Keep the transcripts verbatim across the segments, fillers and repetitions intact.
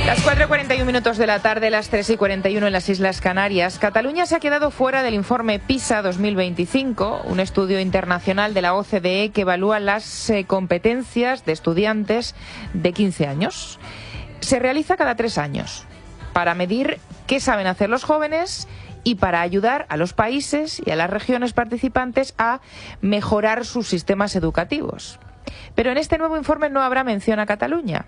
Las cuatro y cuarenta y un minutos de la tarde, las tres y cuarenta y uno en las Islas Canarias. Cataluña se ha quedado fuera del informe PISA dos mil veinticinco, un estudio internacional de la O C D E que evalúa las eh, competencias de estudiantes de quince años. Se realiza cada tres años para medir qué saben hacer los jóvenes y para ayudar a los países y a las regiones participantes a mejorar sus sistemas educativos. Pero en este nuevo informe no habrá mención a Cataluña.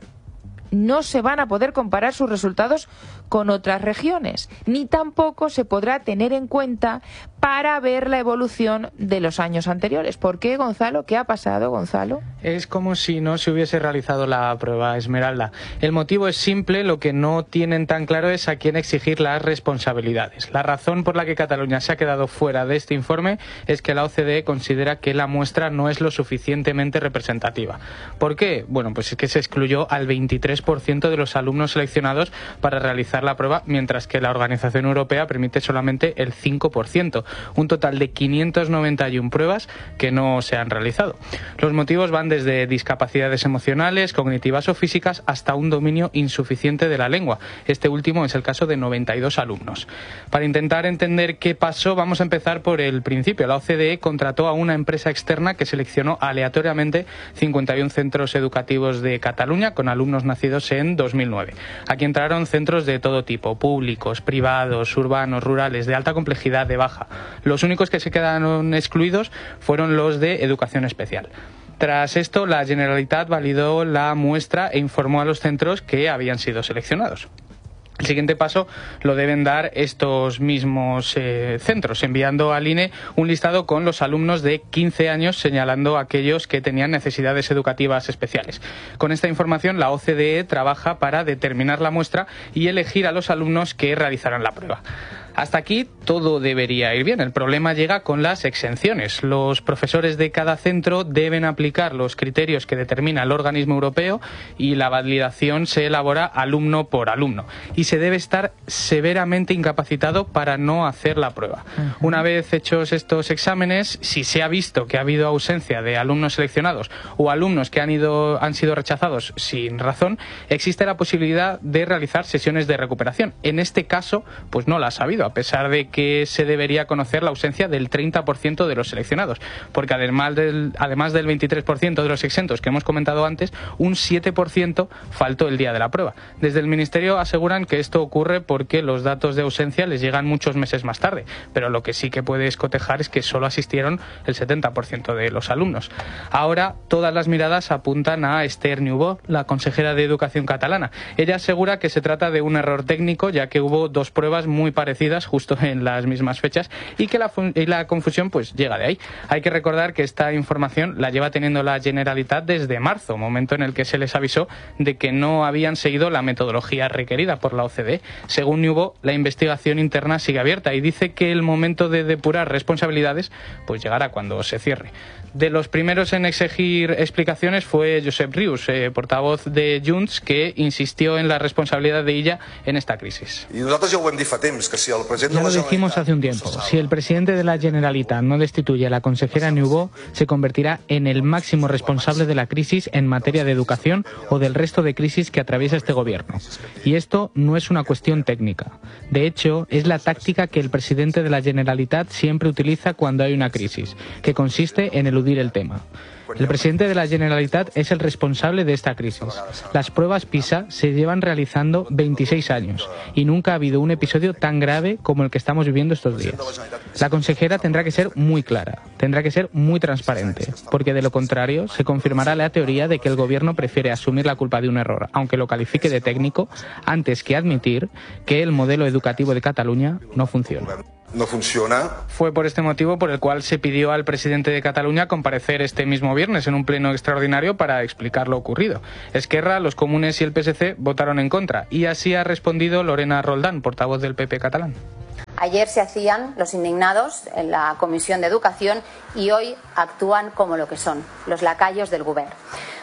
No se van a poder comparar sus resultados con otras regiones, ni tampoco se podrá tener en cuenta para ver la evolución de los años anteriores. ¿Por qué, Gonzalo? ¿Qué ha pasado, Gonzalo? Es como si no se hubiese realizado la prueba, Esmeralda. El motivo es simple, lo que no tienen tan claro es a quién exigir las responsabilidades. La razón por la que Cataluña se ha quedado fuera de este informe es que la O C D E considera que la muestra no es lo suficientemente representativa. ¿Por qué? Bueno, pues es que se excluyó al veintitrés por ciento de los alumnos seleccionados para realizar la prueba, mientras que la Organización Europea permite solamente el cinco por ciento. Un total de quinientas noventa y una pruebas que no se han realizado. Los motivos van desde discapacidades emocionales, cognitivas o físicas hasta un dominio insuficiente de la lengua. Este último es el caso de noventa y dos alumnos. Para intentar entender qué pasó, vamos a empezar por el principio. La O C D E contrató a una empresa externa que seleccionó aleatoriamente cincuenta y uno centros educativos de Cataluña con alumnos nacidos en dos mil nueve. Aquí entraron centros de todo tipo, públicos, privados, urbanos, rurales, de alta complejidad, de baja. Los únicos que se quedaron excluidos fueron los de educación especial. Tras esto, la Generalitat validó la muestra e informó a los centros que habían sido seleccionados. El siguiente paso lo deben dar estos mismos eh, centros, enviando al I N E un listado con los alumnos de quince años, señalando aquellos que tenían necesidades educativas especiales. Con esta información, la O C D E trabaja para determinar la muestra y elegir a los alumnos que realizarán la prueba. Hasta aquí todo debería ir bien. El problema llega con las exenciones. Los profesores de cada centro deben aplicar los criterios que determina el organismo europeo y la validación se elabora alumno por alumno. Y se debe estar severamente incapacitado para no hacer la prueba. Uh-huh. Una vez hechos estos exámenes, si se ha visto que ha habido ausencia de alumnos seleccionados o alumnos que han, ido, han sido rechazados sin razón, existe la posibilidad de realizar sesiones de recuperación. En este caso, pues no las ha habido, a pesar de que se debería conocer la ausencia del treinta por ciento de los seleccionados, porque además del, además del veintitrés por ciento de los exentos que hemos comentado antes, un siete por ciento faltó el día de la prueba. Desde el Ministerio aseguran que esto ocurre porque los datos de ausencia les llegan muchos meses más tarde, pero lo que sí que puede escotejar es que solo asistieron el setenta por ciento de los alumnos. Ahora todas las miradas apuntan a Esther Niubó, la consejera de Educación catalana. Ella asegura que se trata de un error técnico, ya que hubo dos pruebas muy parecidas justo en las mismas fechas y que la, y la confusión pues llega de ahí. Hay que recordar que esta información la lleva teniendo la Generalitat desde marzo, momento en el que se les avisó de que no habían seguido la metodología requerida por la O C D E. Según Niubó, la investigación interna sigue abierta y dice que el momento de depurar responsabilidades pues llegará cuando se cierre. De los primeros en exigir explicaciones fue Josep Rius, eh, portavoz de Junts, que insistió en la responsabilidad de Illa en esta crisis. Y nosotros ya ho hem dit fa temps, que si el presidente Ya lo dijimos hace un tiempo. Si el presidente de la Generalitat no destituye a la consejera Niubó, se convertirá en el máximo responsable de la crisis en materia de educación o del resto de crisis que atraviesa este gobierno. Y esto no es una cuestión técnica. De hecho, es la táctica que el presidente de la Generalitat siempre utiliza cuando hay una crisis, que consiste en eludir el tema. El presidente de la Generalitat es el responsable de esta crisis. Las pruebas PISA se llevan realizando veintiséis años y nunca ha habido un episodio tan grave como el que estamos viviendo estos días. La consejera tendrá que ser muy clara, tendrá que ser muy transparente, porque de lo contrario se confirmará la teoría de que el gobierno prefiere asumir la culpa de un error, aunque lo califique de técnico, antes que admitir que el modelo educativo de Cataluña no funciona. No funciona. Fue por este motivo por el cual se pidió al presidente de Cataluña comparecer este mismo viernes en un pleno extraordinario para explicar lo ocurrido. Esquerra, los comunes y el P S C votaron en contra y así ha respondido Lorena Roldán, portavoz del P P catalán. Ayer se hacían los indignados en la Comisión de Educación y hoy actúan como lo que son, los lacayos del Govern.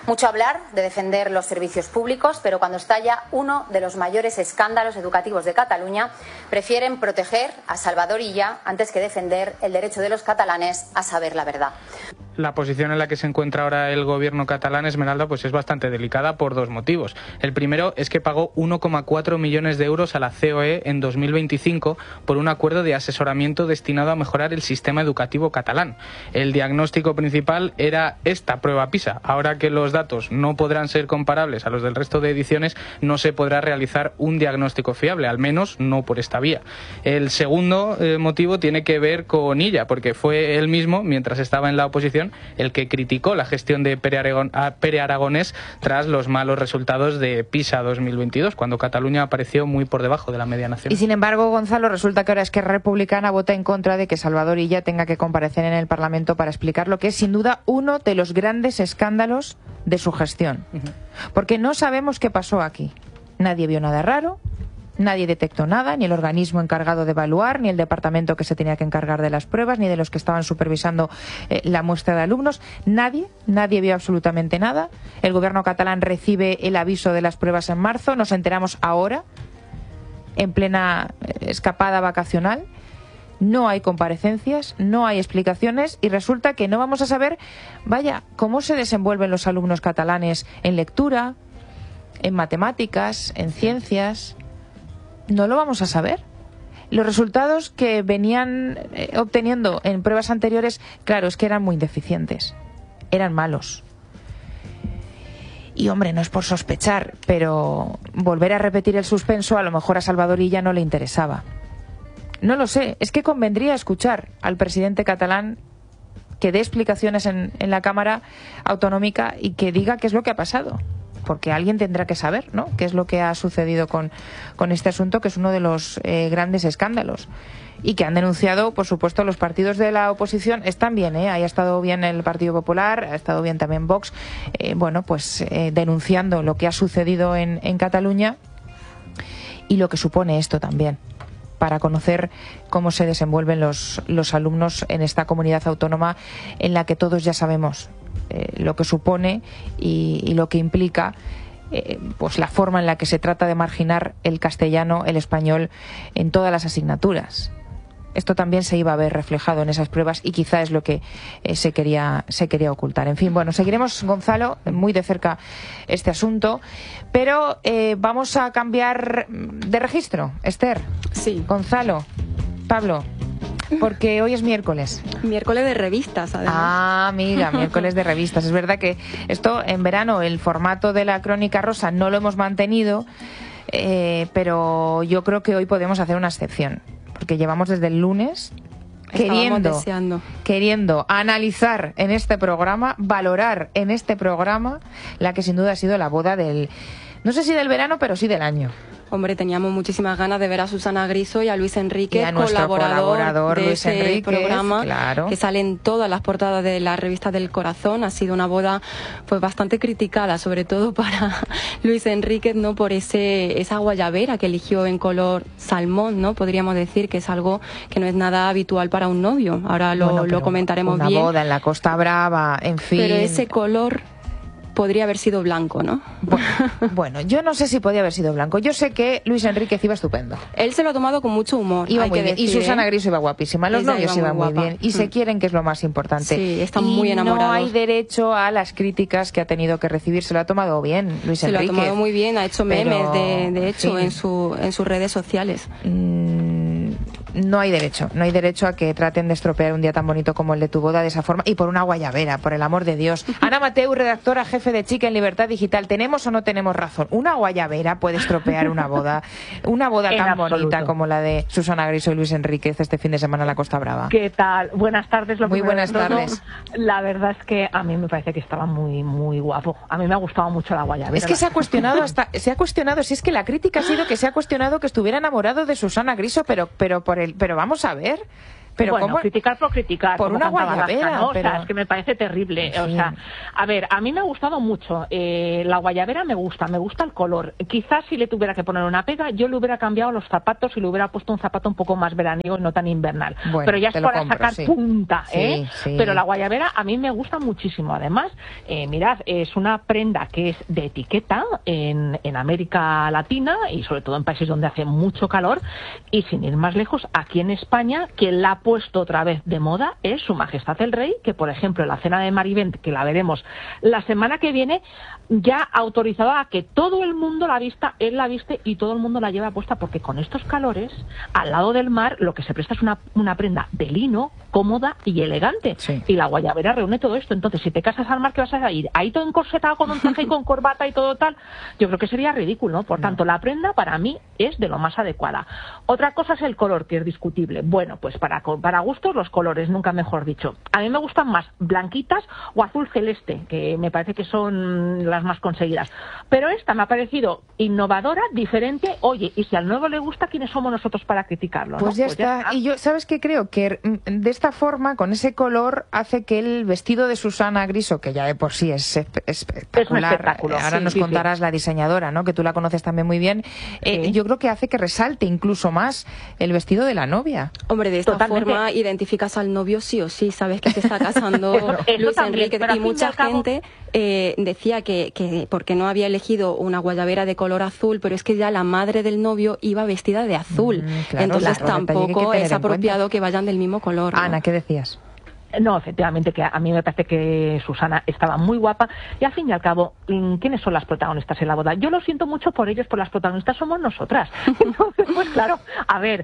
Mucho hablar de defender los servicios públicos, pero cuando estalla uno de los mayores escándalos educativos de Cataluña, prefieren proteger a Salvador Illa antes que defender el derecho de los catalanes a saber la verdad. La posición en la que se encuentra ahora el gobierno catalán, Esmeralda, pues es bastante delicada por dos motivos. El primero es que pagó uno coma cuatro millones de euros a la C O E en dos mil veinticinco por un acuerdo de asesoramiento destinado a mejorar el sistema educativo catalán. El diagnóstico principal era esta prueba PISA. Ahora que los datos no podrán ser comparables a los del resto de ediciones, no se podrá realizar un diagnóstico fiable, al menos no por esta vía. El segundo eh, motivo tiene que ver con Illa, porque fue él mismo, mientras estaba en la oposición, el que criticó la gestión de Pere, Aragón, Pere Aragonés tras los malos resultados de PISA dos mil veintidós, cuando Cataluña apareció muy por debajo de la media nacional. Y sin embargo, Gonzalo, resulta que ahora Esquerra Republicana vota en contra de que Salvador Illa tenga que comparecer en el Parlamento para explicar lo que es sin duda uno de los grandes escándalos de su gestión. Uh-huh. Porque no sabemos qué pasó aquí. Nadie vio nada raro. Nadie detectó nada, ni el organismo encargado de evaluar, ni el departamento que se tenía que encargar de las pruebas, ni de los que estaban supervisando eh, la muestra de alumnos. Nadie, nadie vio absolutamente nada. El gobierno catalán recibe el aviso de las pruebas en marzo. Nos enteramos ahora, en plena escapada vacacional. No hay comparecencias, no hay explicaciones y resulta que no vamos a saber, vaya, cómo se desenvuelven los alumnos catalanes en lectura, en matemáticas, en ciencias. No lo vamos a saber. Los resultados que venían eh, obteniendo en pruebas anteriores, claro, es que eran muy deficientes, eran malos. Y hombre, no es por sospechar, pero volver a repetir el suspenso a lo mejor a Salvador Illa no le interesaba. No lo sé, es que convendría escuchar al presidente catalán que dé explicaciones en, en la Cámara Autonómica y que diga qué es lo que ha pasado. Porque alguien tendrá que saber, ¿no?, qué es lo que ha sucedido con, con este asunto, que es uno de los eh, grandes escándalos. Y que han denunciado, por supuesto, los partidos de la oposición. Están bien, ¿eh? Ahí ha estado bien el Partido Popular, ha estado bien también Vox, eh, bueno, pues eh, denunciando lo que ha sucedido en, en Cataluña y lo que supone esto también, para conocer cómo se desenvuelven los, los alumnos en esta comunidad autónoma en la que todos ya sabemos eh, lo que supone y, y lo que implica eh, pues la forma en la que se trata de marginar el castellano, el español en todas las asignaturas. Esto también se iba a ver reflejado en esas pruebas y quizá es lo que eh, se quería se quería ocultar. En fin, bueno, seguiremos, Gonzalo, muy de cerca este asunto, pero eh, vamos a cambiar de registro. Esther, sí. Gonzalo, Pablo, porque hoy es miércoles. Miércoles de revistas, además. Ah, amiga, miércoles de revistas. Es verdad que esto en verano, el formato de la Crónica Rosa no lo hemos mantenido, eh, pero yo creo que hoy podemos hacer una excepción. Porque llevamos desde el lunes queriendo, queriendo analizar en este programa, valorar en este programa la que sin duda ha sido la boda del, no sé si del verano, pero sí del año. Hombre, teníamos muchísimas ganas de ver a Susana Griso y a Luis Enrique, y a colaborador, colaborador de Luis ese Enríquez, programa, claro, que sale en todas las portadas de la revista del Corazón. Ha sido una boda pues bastante criticada, sobre todo para Luis Enríquez, ¿no?, por ese esa guayabera que eligió en color salmón, ¿no? Podríamos decir que es algo que no es nada habitual para un novio. Ahora lo, bueno, lo comentaremos una bien. Una boda en la Costa Brava, en fin. Pero ese color podría haber sido blanco, ¿no? Bueno, bueno, yo no sé si podía haber sido blanco. Yo sé que Luis Enríquez iba estupendo. Él se lo ha tomado con mucho humor. Iba hay muy que bien. Decir, y Susana ¿eh? Griso iba guapísima. Los Ella novios iba iban muy muy guapa. bien. Y mm. se quieren, que es lo más importante. Sí, están y muy enamorados. No hay derecho a las críticas que ha tenido que recibir. Se lo ha tomado bien Luis se Enríquez. Se lo ha tomado muy bien. Ha hecho memes, pero, de, de hecho, sí. en, su, en sus redes sociales. Mm, no hay derecho. No hay derecho a que traten de estropear un día tan bonito como el de tu boda de esa forma. Y por una guayabera, por el amor de Dios. Ana Mateu, redactora jefe de Chica en Libertad Digital. ¿Tenemos o no tenemos razón? Una guayabera puede estropear una boda. Una boda tan absoluto. bonita como la de Susana Griso y Luis Enríquez este fin de semana en la Costa Brava. ¿Qué tal? Buenas tardes. Lo muy buenas todo, tardes. La verdad es que a mí me parece que estaba muy muy guapo. A mí me ha gustado mucho la guayabera. Es que se ha cuestionado hasta se ha cuestionado si es que la crítica ha sido que se ha cuestionado que estuviera enamorado de Susana Griso, pero pero por el pero vamos a ver. Pero bueno, ¿cómo? criticar por criticar. Por como una cantaba guayabera, Alaska, ¿no? pero... O sea, es que me parece terrible. Sí. O sea, a ver, a mí me ha gustado mucho. Eh, la guayabera me gusta, me gusta el color. Quizás si le tuviera que poner una pega, yo le hubiera cambiado los zapatos y le hubiera puesto un zapato un poco más veraniego y no tan invernal. Bueno, pero ya es para compro, sacar sí. punta, ¿eh? Sí, sí. Pero la guayabera a mí me gusta muchísimo. Además, eh, mirad, es una prenda que es de etiqueta en, en América Latina y sobre todo en países donde hace mucho calor, y sin ir más lejos, aquí en España, quien la ha puesto otra vez de moda es Su Majestad el Rey, que por ejemplo en la cena de Marivent, que la veremos la semana que viene, ya ha autorizado a que todo el mundo la vista, él la viste y todo el mundo la lleva puesta, porque con estos calores, al lado del mar, lo que se presta es una, una prenda de lino, cómoda y elegante. Sí. Y la guayabera reúne todo esto. Entonces, si te casas al mar, ¿qué vas a ir? Ahí todo encorsetado con un traje y con corbata y todo tal, yo creo que sería ridículo, ¿no? Por tanto, la prenda para mí es de lo más adecuada. Otra cosa es el color, que es discutible. Bueno, pues para, para gustos los colores, nunca mejor dicho. A mí me gustan más blanquitas o azul celeste, que me parece que son las más conseguidas. Pero esta me ha parecido innovadora, diferente. Oye, y si al nuevo le gusta, ¿quiénes somos nosotros para criticarlo? Pues, ¿no? ya, Pues está. ya está. Y yo, ¿sabes qué creo? Que de esta forma, con ese color, hace que el vestido de Susana Griso, que ya de por sí es espectacular, es un espectáculo. Ahora Sí, nos sí, contarás sí. la diseñadora, ¿no? Que tú la conoces también muy bien. Eh, Sí. Yo creo que hace que resalte incluso más el vestido de la novia. Hombre, de esta Totalmente. forma identificas al novio sí o sí, sabes que se está casando Eso- eso Luis también, Enrique, pero y al fin y mucha al cabo- gente eh, decía que, que porque no había elegido una guayabera de color azul, pero es que ya la madre del novio iba vestida de azul, Mm, claro, entonces claro, detalle que hay que tampoco tener es en apropiado cuenta. que vayan del mismo color, ¿no? Ana, ¿qué decías? No, efectivamente, que a mí me parece que Susana estaba muy guapa y al fin y al cabo, ¿quiénes son las protagonistas en la boda? Yo lo siento mucho por ellos, por las protagonistas somos nosotras. Entonces, pues claro, a ver,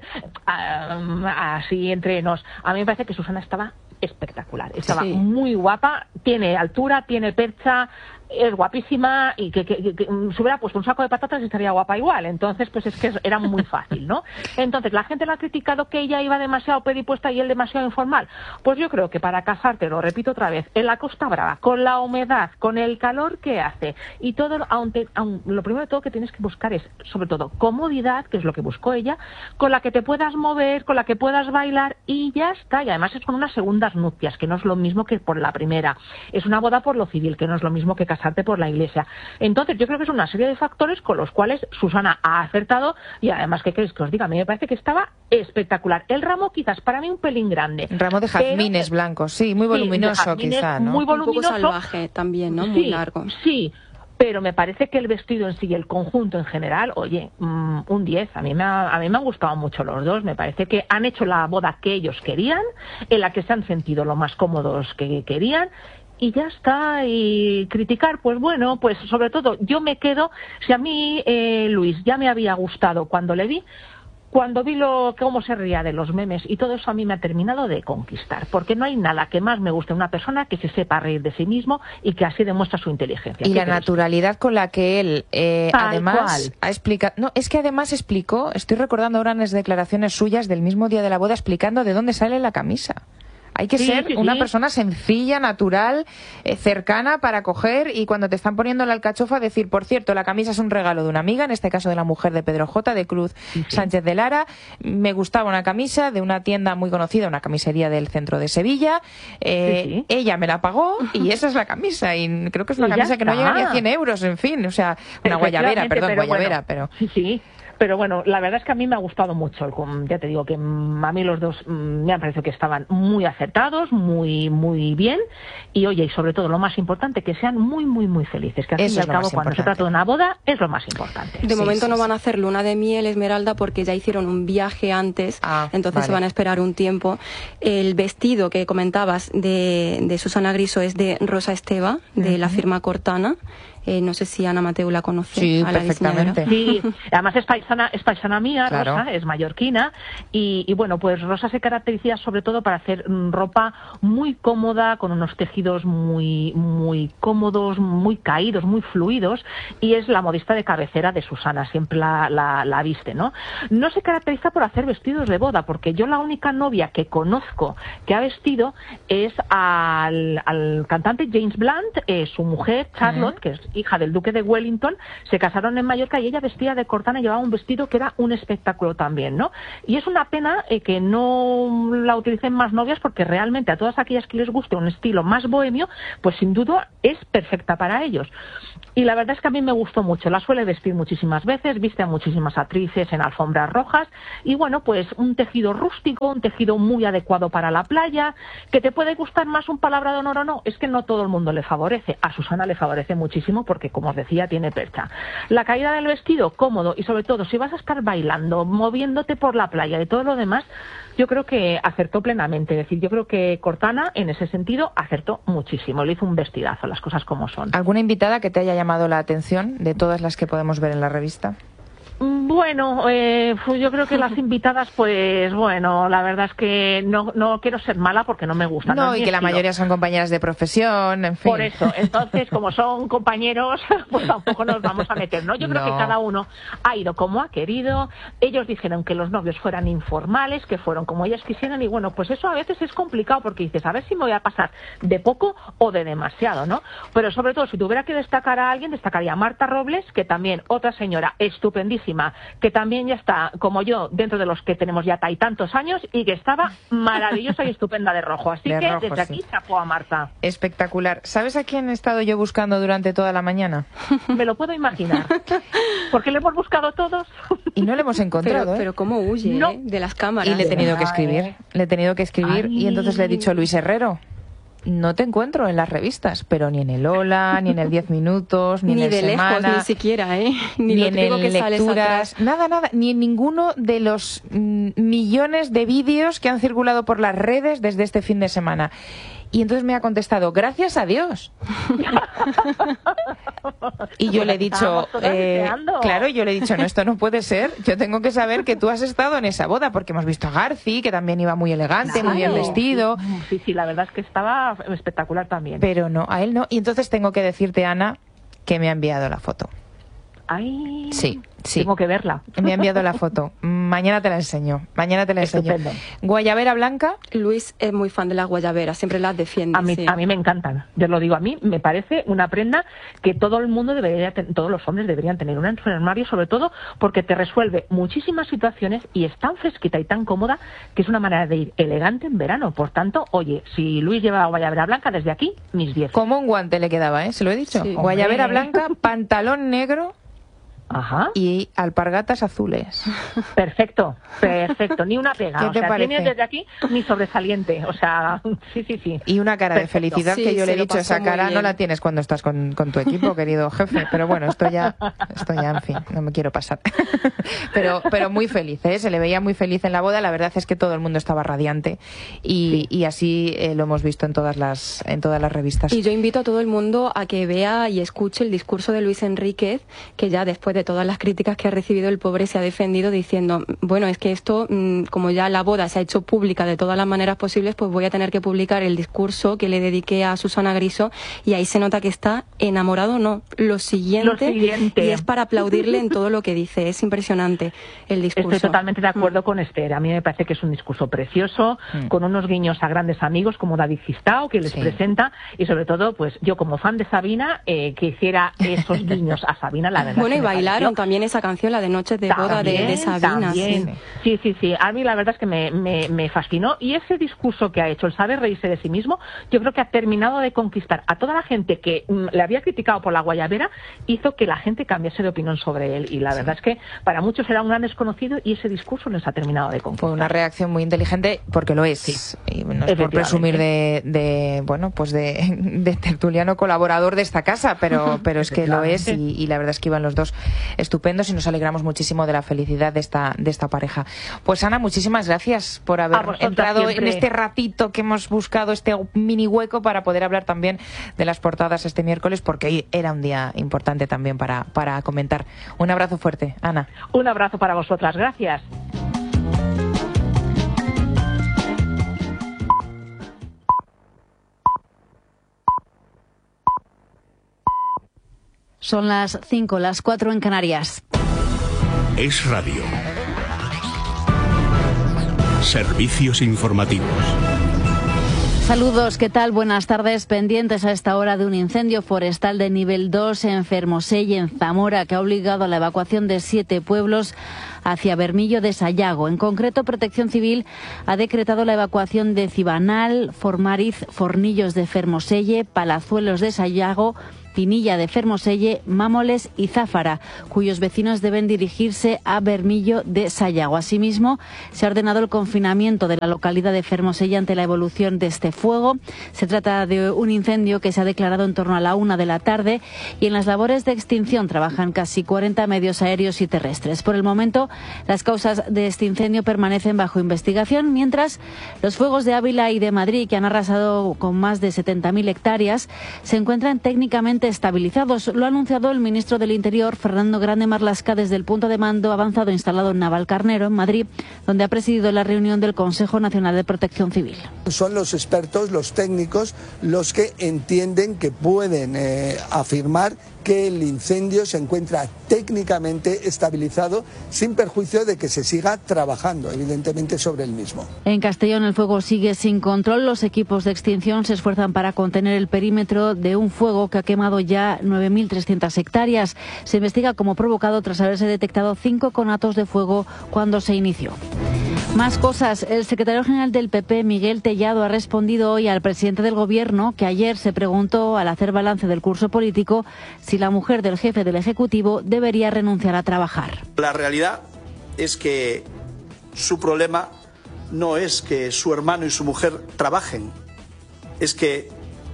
um, así entre nos, a mí me parece que Susana estaba espectacular, estaba Sí. muy guapa, tiene altura, tiene percha, es guapísima y que, que, que, que se hubiera puesto un saco de patatas y estaría guapa igual. Entonces, pues es que era muy fácil, ¿no? Entonces, la gente la ha criticado que ella iba demasiado pedipuesta y él demasiado informal. Pues yo creo que para casarte, lo repito otra vez, en la Costa Brava, con la humedad, con el calor que hace y todo, aunque, aunque lo primero de todo que tienes que buscar es, sobre todo, comodidad, que es lo que buscó ella, con la que te puedas mover, con la que puedas bailar y ya está. Y además es con unas segundas nupcias, que no es lo mismo que por la primera. Es una boda por lo civil, que no es lo mismo que casarte por la iglesia. Entonces yo creo que es una serie de factores con los cuales Susana ha acertado y además, ¿qué queréis que os diga? A mí me parece que estaba espectacular. El ramo quizás para mí un pelín grande. Ramo de jazmines pero, blancos, sí, muy voluminoso sí, de jazmines, quizá, ¿no? muy Un poco voluminoso. salvaje también, ¿no? Sí, Muy largo. Sí, pero me parece que el vestido en sí y el conjunto en general, oye, mmm, un diez. A mí, me ha, a mí me han gustado mucho los dos. Me parece que han hecho la boda que ellos querían, en la que se han sentido lo más cómodos que querían. Y ya está, y criticar, pues bueno, pues sobre todo yo me quedo, si a mí eh, Luis ya me había gustado cuando le vi, cuando vi lo cómo se ría de los memes y todo eso a mí me ha terminado de conquistar, porque no hay nada que más me guste en una persona que se sepa reír de sí mismo y que así demuestra su inteligencia. Y ¿Qué la crees? naturalidad con la que él, eh, Tal además, cual. ha explicado... No, es que además explicó, estoy recordando ahora unas declaraciones suyas del mismo día de la boda explicando de dónde sale la camisa. Hay que Sí, ser sí, una sí. persona sencilla, natural, eh, cercana para coger y cuando te están poniendo la alcachofa decir, por cierto, la camisa es un regalo de una amiga, en este caso de la mujer de Pedro J. de Cruz sí. Sánchez de Lara. Me gustaba una camisa de una tienda muy conocida, una camisería del centro de Sevilla. Eh, Sí, sí. Ella me la pagó y esa es la camisa. Y creo que es una Y ya camisa que no está. llega ni a cien euros, en fin. O sea, una guayabera, Efectivamente, perdón, pero guayabera, bueno, pero... Sí, sí. Pero bueno, la verdad es que a mí me ha gustado mucho. el- Ya te digo que mm, a mí los dos mm, me han parecido que estaban muy acertados, muy muy bien. Y oye, y sobre todo lo más importante, que sean muy, muy, muy felices. Que al Eso fin y es al lo cabo, más cuando se importante. trata de una boda, es lo más importante. De Sí, momento sí, no sí. van a hacer luna de miel, Esmeralda, porque ya hicieron un viaje antes, Ah, entonces vale. se van a esperar un tiempo. El vestido que comentabas de, de Susana Griso es de Rosa Esteva, de la firma Cortana. Eh, no sé si Ana Mateu la conoce. Sí, a la perfectamente. diseñadora. Sí, además es paisana, es paisana mía, Claro. Rosa, es mallorquina, y, y bueno, pues Rosa se caracteriza sobre todo para hacer mm, ropa muy cómoda, con unos tejidos muy, muy cómodos, muy caídos, muy fluidos, y es la modista de cabecera de Susana, siempre la, la, la viste, ¿no? No se caracteriza por hacer vestidos de boda, porque yo la única novia que conozco que ha vestido es al, al cantante James Blunt, eh, su mujer Charlotte, Ujú. que es hija del duque de Wellington, se casaron en Mallorca y ella vestía de Cortana, llevaba un vestido que era un espectáculo también, ¿no? Y es una pena eh, que no la utilicen más novias, porque realmente a todas aquellas que les guste un estilo más bohemio, pues sin duda es perfecta para ellos. Y la verdad es que a mí me gustó mucho, la suele vestir muchísimas veces, viste a muchísimas actrices en alfombras rojas, y bueno, pues un tejido rústico, un tejido muy adecuado para la playa. ¿Que te puede gustar más un palabra de honor o no? Es que no todo el mundo le favorece. A Susana le favorece muchísimo porque, como os decía, tiene percha. La caída del vestido, cómodo, y sobre todo, si vas a estar bailando, moviéndote por la playa y todo lo demás, yo creo que acertó plenamente. Es decir, yo creo que Cortana, en ese sentido, acertó muchísimo. Le hizo un vestidazo, las cosas como son. ¿Alguna invitada que te haya llamado la atención de todas las que podemos ver en la revista? Bueno, eh, yo creo que las invitadas, pues bueno, la verdad es que no, no quiero ser mala porque no me gustan. No, no y que estilo. La mayoría son compañeras de profesión, en fin. Por eso, entonces, como son compañeros, pues tampoco nos vamos a meter, ¿no? Yo creo no. que cada uno ha ido como ha querido. Ellos dijeron que los novios fueran informales, que fueron como ellas quisieran, y bueno, pues eso a veces es complicado porque dices, a ver si me voy a pasar de poco o de demasiado, ¿no? Pero sobre todo, si tuviera que destacar a alguien, destacaría a Marta Robles, que también, otra señora estupendísima, que también ya está, como yo, dentro de los que tenemos ya y tantos años, y que estaba maravillosa y estupenda de rojo. Así de que rojo, desde sí. aquí chapó a Marta. Espectacular. ¿Sabes a quién he estado yo buscando durante toda la mañana? Me lo puedo imaginar. Porque lo hemos buscado todos. Y no lo hemos encontrado, pero, ¿eh? pero cómo huye, No. ¿eh? De las cámaras. Y le he tenido que Ay. escribir. Le he tenido que escribir Ay. y entonces le he dicho, Luis Herrero, no te encuentro en las revistas, pero ni en el Hola, ni en el diez minutos, ni, Ni en el de Semana, lejos, ni siquiera, ¿eh? Ni, ni lo en típico el que sales Lecturas, atrás. nada, nada, ni en ninguno de los mm, millones de vídeos que han circulado por las redes desde este fin de semana. Y entonces me ha contestado, gracias a Dios. Y yo le he dicho, Estábamos todas eh, deseando. claro, yo le he dicho, no, esto no puede ser. Yo tengo que saber que tú has estado en esa boda, porque hemos visto a Garci, que también iba muy elegante, Claro. muy bien vestido. Sí, sí, la verdad es que estaba espectacular también. Pero no, a él no. Y entonces tengo que decirte, Ana, que me ha enviado la foto. Ay, Sí, sí. tengo que verla. Me ha enviado la foto. Mañana te la enseño. Mañana te la enseño. Estupendo. Guayabera blanca. Luis es muy fan de las guayaberas, siempre las defiende. A mí, sí. a mí me encantan, yo lo digo, a mí me parece una prenda que todo el mundo debería, ten- todos los hombres deberían tener una en su armario, sobre todo porque te resuelve muchísimas situaciones y es tan fresquita y tan cómoda que es una manera de ir elegante en verano. Por tanto, oye, si Luis lleva guayabera blanca, desde aquí, mis diez. Como un guante le quedaba, ¿eh? Se lo he dicho. Sí. Guayabera Hombre. blanca, pantalón negro Ajá. y alpargatas azules. Perfecto, perfecto, ni una pega. ¿Qué o te sea, parece? tiene desde aquí ni sobresaliente. O sea, sí, sí, sí. Y una cara de Perfecto. felicidad Sí, que yo le se he lo dicho, pasó esa muy cara no bien. la tienes cuando estás con, con tu equipo, querido jefe. Pero bueno, esto ya, esto ya, en fin, no me quiero pasar. Pero, pero muy feliz, ¿eh? Se le veía muy feliz en la boda. La verdad es que todo el mundo estaba radiante y, y así eh, lo hemos visto en todas las, en todas las revistas. Y yo invito a todo el mundo a que vea y escuche el discurso de Luis Enríquez, que ya después de todas las críticas que ha recibido, el pobre se ha defendido diciendo, bueno, es que esto, mmm, como ya la boda se ha hecho pública de todas las maneras posibles, pues voy a tener que publicar el discurso que le dediqué a Susana Griso, y ahí se nota que está enamorado, no, lo siguiente, Lo siguiente. y es para aplaudirle en todo lo que dice. Es impresionante el discurso. Estoy totalmente de acuerdo con Esther. A mí me parece que es un discurso precioso, Mm. con unos guiños a grandes amigos como David Gistao, que les Sí. presenta, y sobre todo, pues yo como fan de Sabina, eh, que hiciera esos guiños a Sabina, la verdad. Bueno, es y que me bailaron pareció- también esa canción, la de Noches de Boda de, de Sabina. también. Sí. Sí, sí, sí. A mí la verdad es que me, me, me fascinó. Y ese discurso que ha hecho, el saber reírse de sí mismo, yo creo que ha terminado de conquistar a toda la gente que mm, le había criticado por la guayabera, hizo que la gente cambiase de opinión sobre él. Y la verdad es que para muchos era un gran desconocido y ese discurso les ha terminado de conquistar. Fue una reacción muy inteligente porque lo es. Sí. Y no es por presumir de, de bueno, pues de, de tertuliano colaborador de esta casa, pero, pero es que lo es, y, y la verdad es que iban los dos estupendos y nos alegramos muchísimo de la felicidad de esta, de esta pareja. Pues Ana, muchísimas gracias por A haber vosotras entrado en siempre. este ratito que hemos buscado, este mini hueco para poder hablar también de las portadas este miércoles, porque hoy era un día importante también para, para comentar. Un abrazo fuerte, Ana. Un abrazo para vosotras. Gracias. Son las cinco, las cuatro en Canarias. Es Radio. Servicios informativos. Saludos, ¿qué tal? Buenas tardes. Pendientes a esta hora de un incendio forestal de nivel dos en Fermoselle, en Zamora, que ha obligado a la evacuación de siete pueblos hacia Bermillo de Sayago. En concreto, Protección Civil ha decretado la evacuación de Cibanal, Formariz, Fornillos de Fermoselle, Palazuelos de Sayago, Pinilla de Fermoselle, Mámoles y Záfara, cuyos vecinos deben dirigirse a Bermillo de Sayago. Asimismo, se ha ordenado el confinamiento de la localidad de Fermoselle ante la evolución de este fuego. Se trata de un incendio que se ha declarado en torno a la una de la tarde y en las labores de extinción trabajan casi cuarenta medios aéreos y terrestres. Por el momento, las causas de este incendio permanecen bajo investigación, mientras los fuegos de Ávila y de Madrid, que han arrasado con más de setenta mil hectáreas, se encuentran técnicamente estabilizados. Lo ha anunciado el ministro del Interior, Fernando Grande Marlaska, desde el punto de mando avanzado instalado en Navalcarnero, en Madrid, donde ha presidido la reunión del Consejo Nacional de Protección Civil. Son los expertos, los técnicos, los que entienden que pueden eh, afirmar que el incendio se encuentra técnicamente estabilizado, sin perjuicio de que se siga trabajando, evidentemente, sobre el mismo. En Castellón el fuego sigue sin control. Los equipos de extinción se esfuerzan para contener el perímetro de un fuego que ha quemado ya nueve mil trescientas hectáreas. Se investiga como provocado tras haberse detectado cinco conatos de fuego cuando se inició. Más cosas. El secretario general del P P, Miguel Tellado, ha respondido hoy al presidente del Gobierno, que ayer se preguntó, al hacer balance del curso político, si la mujer del jefe del Ejecutivo debería renunciar a trabajar. La realidad es que su problema no es que su hermano y su mujer trabajen, es que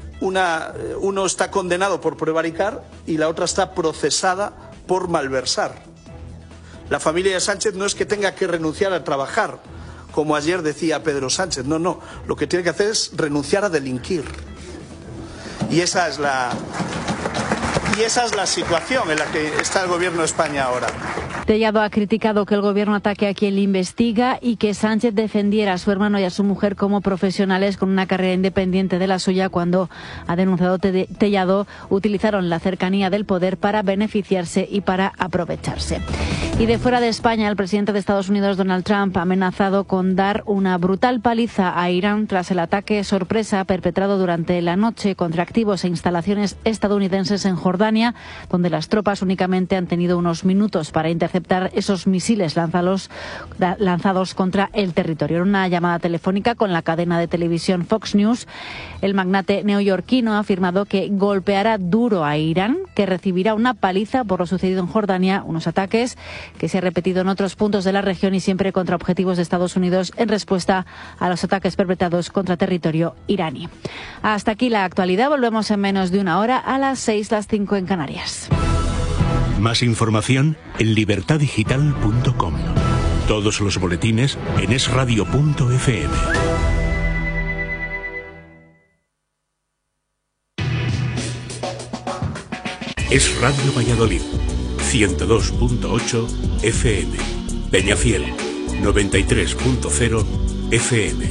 una, uno está condenado por prevaricar y la otra está procesada por malversar. La familia de Sánchez no es que tenga que renunciar a trabajar, como ayer decía Pedro Sánchez. No, no. Lo que tiene que hacer es renunciar a delinquir. Y esa es la, y esa es la situación en la que está el Gobierno de España ahora. Tellado ha criticado que el Gobierno ataque a quien le investiga y que Sánchez defendiera a su hermano y a su mujer como profesionales con una carrera independiente de la suya, cuando, ha denunciado Tellado, utilizaron la cercanía del poder para beneficiarse y para aprovecharse. Y de fuera de España, el presidente de Estados Unidos, Donald Trump, ha amenazado con dar una brutal paliza a Irán tras el ataque sorpresa perpetrado durante la noche contra activos e instalaciones estadounidenses en Jordania, donde las tropas únicamente han tenido unos minutos para interceptar esos misiles lanzados, lanzados contra el territorio. En una llamada telefónica con la cadena de televisión Fox News, el magnate neoyorquino ha afirmado que golpeará duro a Irán, que recibirá una paliza por lo sucedido en Jordania, unos ataques que se han repetido en otros puntos de la región y siempre contra objetivos de Estados Unidos en respuesta a los ataques perpetrados contra territorio iraní. Hasta aquí la actualidad. Volvemos en menos de una hora, a las seis, las cinco en Canarias. Más información en libertad digital punto com. Todos los boletines en es radio punto efe eme. Es Radio Valladolid, ciento dos punto ocho efe eme. Peñafiel, noventa y tres punto cero efe eme.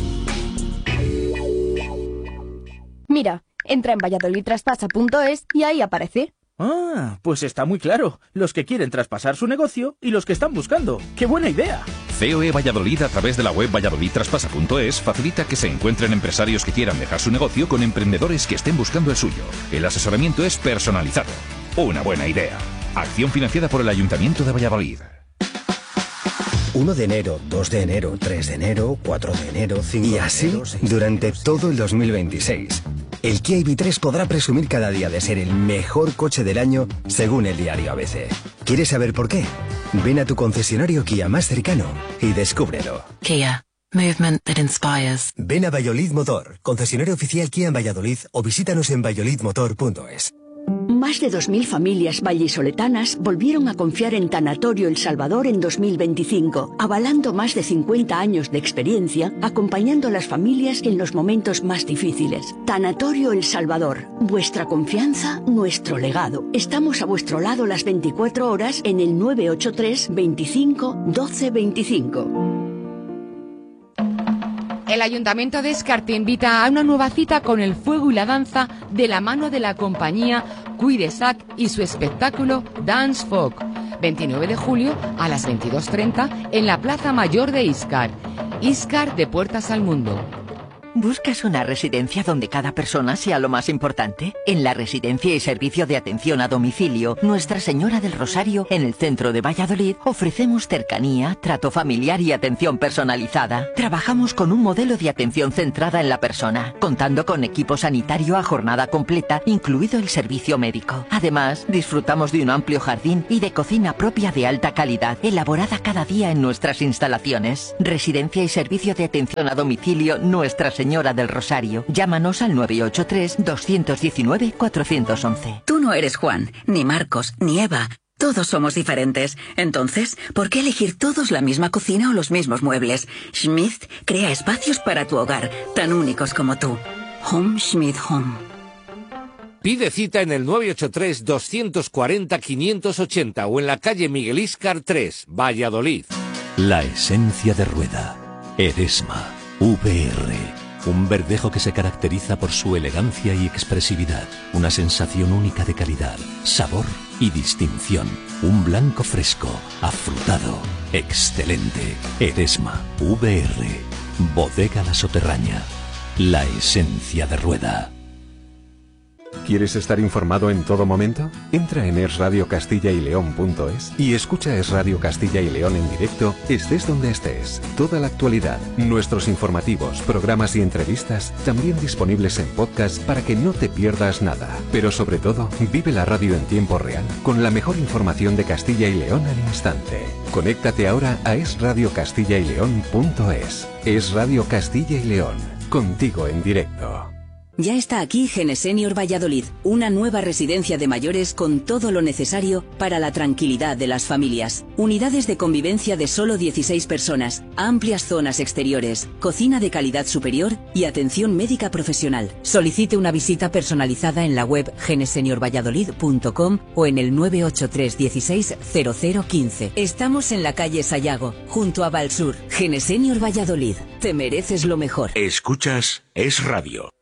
Mira, entra en valladolid traspasa punto es y ahí aparece. Ah, pues está muy claro. Los que quieren traspasar su negocio y los que están buscando. ¡Qué buena idea! C O E Valladolid, a través de la web valladolid traspasa punto es, facilita que se encuentren empresarios que quieran dejar su negocio con emprendedores que estén buscando el suyo. El asesoramiento es personalizado. Una buena idea. Acción financiada por el Ayuntamiento de Valladolid. uno de enero, dos de enero, tres de enero, cuatro de enero, cinco de enero... Y así, durante todo el dos mil veintiséis. El Kia I V tres podrá presumir cada día de ser el mejor coche del año, según el diario A B C. ¿Quieres saber por qué? Ven a tu concesionario Kia más cercano y descúbrelo. Kia. Movement that inspires. Ven a Valladolid Motor, concesionario oficial Kia en Valladolid, o visítanos en valladolid motor punto es. Más de dos mil familias vallisoletanas volvieron a confiar en Tanatorio El Salvador en dos mil veinticinco, avalando más de cincuenta años de experiencia, acompañando a las familias en los momentos más difíciles. Tanatorio El Salvador, vuestra confianza, nuestro legado. Estamos a vuestro lado las veinticuatro horas en el nueve ocho tres, veinticinco, doce veinticinco. El Ayuntamiento de Escar te invita a una nueva cita con el fuego y la danza de la mano de la compañía Cuidesac y su espectáculo Dance Folk. veintinueve de julio a las veintidós treinta en la Plaza Mayor de Íscar. Íscar, de puertas al mundo. ¿Buscas una residencia donde cada persona sea lo más importante? En la Residencia y Servicio de Atención a Domicilio Nuestra Señora del Rosario, en el centro de Valladolid, ofrecemos cercanía, trato familiar y atención personalizada. Trabajamos con un modelo de atención centrada en la persona, contando con equipo sanitario a jornada completa, incluido el servicio médico. Además, disfrutamos de un amplio jardín y de cocina propia de alta calidad, elaborada cada día en nuestras instalaciones. Residencia y Servicio de Atención a Domicilio Nuestra Señora del Rosario. Llámanos al nueve ocho tres, dos uno nueve, cuatro uno uno. Tú no eres Juan, ni Marcos, ni Eva. Todos somos diferentes. Entonces, ¿por qué elegir todos la misma cocina o los mismos muebles? Schmidt crea espacios para tu hogar, tan únicos como tú. Home Schmidt Home. Pide cita en el nueve ocho tres, dos cuatro cero, cinco ocho cero o en la calle Miguel Íscar tres, Valladolid. La esencia de Rueda. Eresma. V R. Un verdejo que se caracteriza por su elegancia y expresividad. Una sensación única de calidad, sabor y distinción. Un blanco fresco, afrutado, excelente. Eresma. V R. Bodega La Soterraña. La esencia de Rueda. ¿Quieres estar informado en todo momento? Entra en es radio castilla y león punto es y escucha Es Radio Castilla y León en directo, estés donde estés. Toda la actualidad, nuestros informativos, programas y entrevistas, también disponibles en podcast para que no te pierdas nada. Pero sobre todo, vive la radio en tiempo real, con la mejor información de Castilla y León al instante. Conéctate ahora a es radio castilla y león punto es. Es Radio Castilla y León, contigo en directo. Ya está aquí Genesenior Valladolid, una nueva residencia de mayores con todo lo necesario para la tranquilidad de las familias. Unidades de convivencia de solo dieciséis personas, amplias zonas exteriores, cocina de calidad superior y atención médica profesional. Solicite una visita personalizada en la web genesenior valladolid punto com o en el nueve ocho tres, dieciséis, cero cero quince. Estamos en la calle Sayago, junto a Valsur. Genesenior Valladolid, te mereces lo mejor. Escuchas Es Radio.